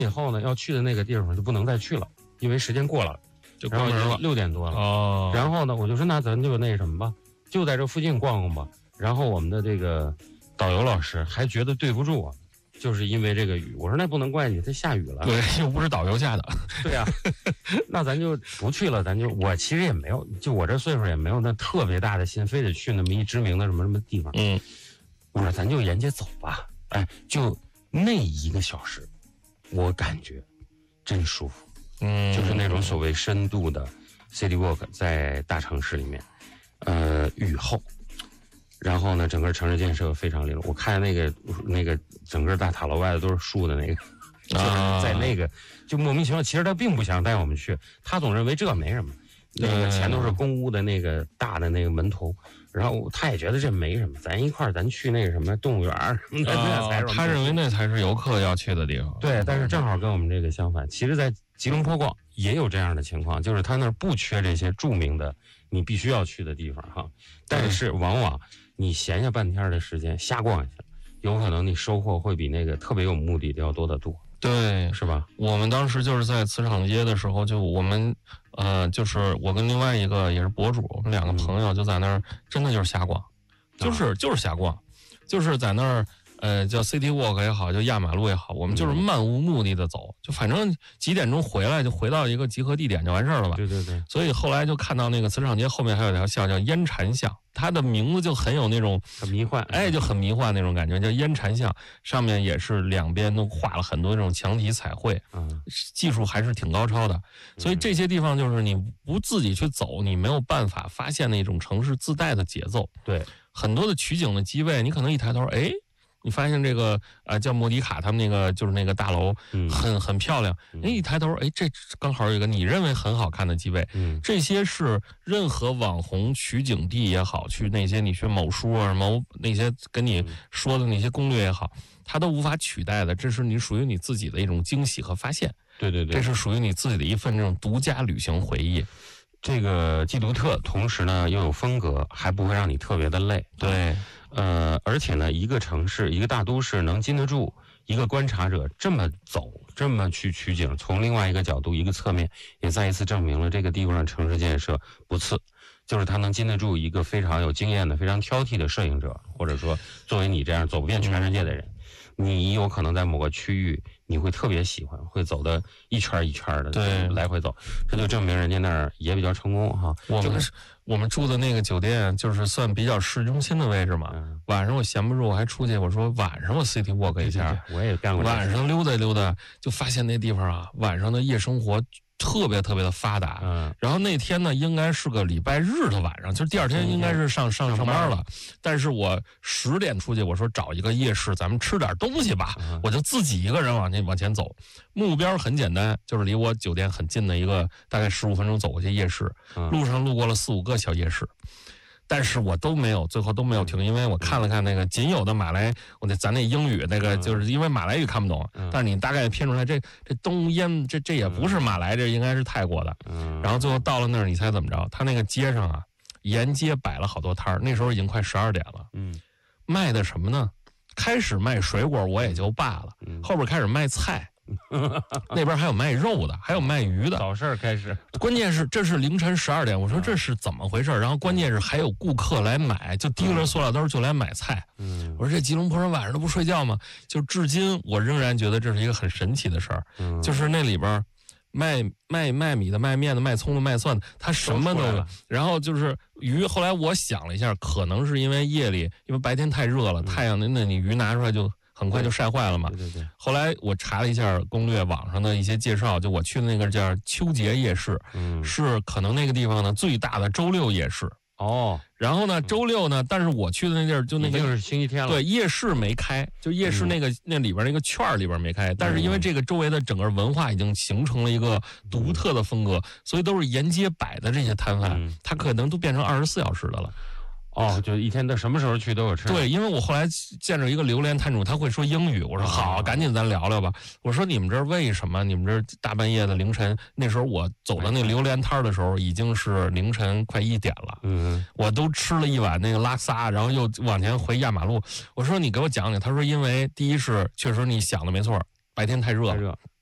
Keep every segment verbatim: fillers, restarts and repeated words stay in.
以后呢，要去的那个地方就不能再去了，因为时间过了， 就关门了， 六点多了。 哦， 然后呢，我就说那咱就那什么吧，就在这附近逛逛吧。然后我们的这个导游老师还觉得对不住我，就是因为这个雨。我说那不能怪你，它下雨了。 对，又不是导游下的。 对呀、啊，那咱就不去了，咱就我其实也没有，就我这岁数也没有那特别大的心，非得去那么一知名的什么什么地方。 嗯， 我说咱就沿街走吧。哎，就那一个小时，我感觉真舒服。 嗯， 就是那种所谓深度的 city walk， 在大城市里面，呃，雨后。然后呢，整个城市建设非常利落。我看那个那个整个大塔楼外的都是树的那个，就是在那个就莫名其妙。其实他并不想带我们去，他总认为这没什么。那个前头是公屋的那个大的那个门头，然后他也觉得这没什么，咱一块儿咱去那个什么动物园什么的，那才是他认为那才是游客要去的地方。 对，但是正好跟我们这个相反。其实，在吉隆坡逛也有这样的情况，就是他那儿不缺这些著名的你必须要去的地方哈，但是往往你闲下半天的时间瞎逛一下，有可能你收获会比那个特别有目的的要多得多。 对， 是吧？ 我们当时就是在磁场街的时候，就我们呃，就是我跟另外一个也是博主，我们两个朋友就在那儿，真的就是瞎逛，就是就是瞎逛，就是在那儿呃叫 City Walk 也好，叫压马路也好，我们就是漫无目的的走，就反正几点钟回来就回到一个集合地点就完事儿了吧。 对对对。 所以后来就看到那个磁场街后面还有条巷叫烟禅巷。它的名字就很有那种很迷幻， 哎，就很迷幻那种感觉，叫烟禅巷。上面也是两边都画了很多这种墙体彩绘， 嗯， 技术还是挺高超的。所以这些地方就是你不自己去走，你没有办法发现那种城市自带的节奏。 对， 很多的取景的机位，你可能一抬头，哎。你发现这个啊、呃，叫莫迪卡他们那个就是那个大楼， 嗯， 很很漂亮。哎，一抬头，哎，这刚好有一个你认为很好看的机位。 嗯， 这些是任何网红取景地也好，去那些你去某书啊、某那些跟你说的那些攻略也好，它都无法取代的。这是你属于你自己的一种惊喜和发现。 对对对， 这是属于你自己的一份这种独家旅行回忆。 这个既独特，同时呢又有风格，还不会让你特别的累。 对。 呃，而且呢，一个城市，一个大都市能经得住一个观察者这么走，这么去取景，从另外一个角度、一个侧面，也再一次证明了这个地方的城市建设不次，就是他能经得住一个非常有经验的、非常挑剔的摄影者，或者说作为你这样走不遍全世界的人，你有可能在某个区域你会特别喜欢，会走的一圈一圈的， 对， 来回走，这就证明人家那儿也比较成功哈。 我们是。我们住的那个酒店就是算比较市中心的位置嘛。 嗯、 晚上我闲不住，我还出去，我说晚上我 City Walk 一下。 对对对，我也干过。 晚上溜达溜达，就发现那地方啊，晚上的夜生活特别特别的发达。 嗯。 然后那天呢，应该是个礼拜日的晚上，就是第二天应该是上上上班了。但是我十点出去，我说找一个夜市，咱们吃点东西吧。 嗯、 我就自己一个人往前往前走，目标很简单，就是离我酒店很近的一个大概十五分钟走过去夜市。 嗯、 路上路过了四五个小夜市，但是我都没有，最后都没有停，因为我看了看那个仅有的马来，我那咱那英语那个，就是因为马来语看不懂， 嗯、 但是你大概偏出来，这这东烟这这也不是马来，这应该是泰国的。 嗯， 然后最后到了那儿，你猜怎么着？他那个街上啊，沿街摆了好多摊儿，那时候已经快十二点了。 嗯， 卖的什么呢？开始卖水果我也就罢了， 嗯、 后边开始卖菜。那边还有卖肉的，还有卖鱼的， 早市开始。 关键是这是凌晨十二点，我说这是怎么回事？然后关键是还有顾客来买，就提着塑料兜就来买菜。 嗯， 我说这吉隆坡人晚上都不睡觉吗？就至今我仍然觉得这是一个很神奇的事儿。 嗯， 就是那里边卖卖卖米的、卖面的、卖葱的、卖蒜的，他什么都有。然后就是鱼，后来我想了一下，可能是因为夜里，因为白天太热了，太阳那那你鱼拿出来就。很快就晒坏了嘛。 对对对。 后来我查了一下攻略，网上的一些介绍，就我去的那个叫秋节夜市， 嗯， 是可能那个地方呢最大的周六夜市。 哦， 然后呢，周六呢，但是我去的那地儿就那个就是星期天了， 对，夜市没开，就夜市那个、嗯、那里边那个圈里边没开，但是因为这个周围的整个文化已经形成了一个独特的风格，嗯、所以都是沿街摆的这些摊贩， 嗯、 它可能都变成二十四小时的了。 哦，就一天的什么时候去都有吃。 对，因为我后来见着一个榴莲摊主，他会说英语，我说好，赶紧咱聊聊吧。我说你们这儿为什么？你们这儿大半夜的凌晨，那时候我走到那榴莲摊的时候，已经是凌晨快一点了。 嗯， 我都吃了一碗那个拉萨，然后又往前回压马路。我说你给我讲讲，他说因为第一是确实你想的没错，白天太热了。 太热。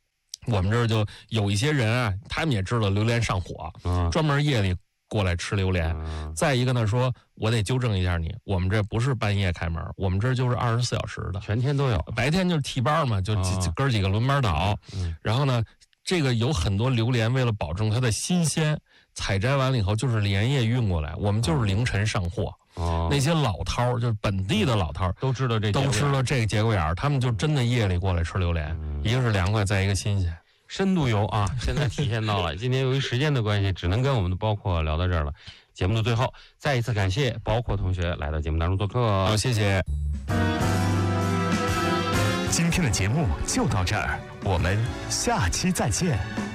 我们这儿就有一些人啊，他们也知道榴莲上火， 嗯， 专门夜里过来吃榴莲。 嗯再一个呢，说我得纠正一下你，我们这不是半夜开门，我们这就是二十四小时的， 全天都有。 白天就是替班嘛，就几哦哥几个轮班倒。 嗯然后呢，这个有很多榴莲，为了保证它的新鲜，采摘完了以后就是连夜运过来，我们就是凌晨上货。 哦， 那些老饕儿就是本地的老饕儿， 都知道这都知道这个节骨眼儿，他们就真的夜里过来吃榴莲， 嗯一个是凉快，再一个新鲜。 深度游啊，现在体现到了。今天由于时间的关系，只能跟我们的包括聊到这儿了。节目的最后，再一次感谢包括同学来到节目当中做客。 好，谢谢。 今天的节目就到这儿，我们下期再见。